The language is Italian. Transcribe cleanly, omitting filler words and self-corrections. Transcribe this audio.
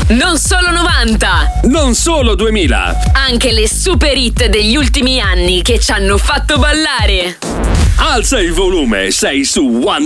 Non solo 90, Non solo 2000. anche le super hit degli ultimi anni che ci hanno fatto ballare. Alza il volume, sei su One